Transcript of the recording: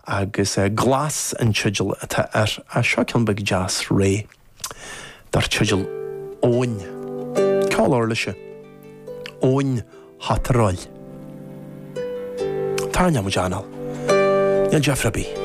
agus glas an tsigil atá a seo ceanbeg jazz ré dar tsigil óin cáil leise óin hatráil. Táine mu deanal. Neil Jeffrey B.